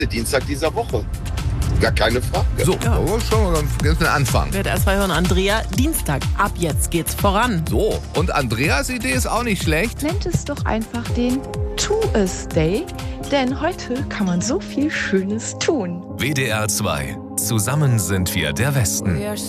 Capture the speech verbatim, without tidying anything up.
Dienstag dieser Woche. Gar keine Frage. So, Ja. oh, schon mal ganz ein Anfang. Wird erst mal hören, Andrea, Dienstag. Ab jetzt geht's voran. So, und Andreas Idee ist auch nicht schlecht. Nennt es doch einfach den Tu-es Day, denn heute kann man so viel Schönes tun. W D R zwei. Zusammen sind wir der Westen.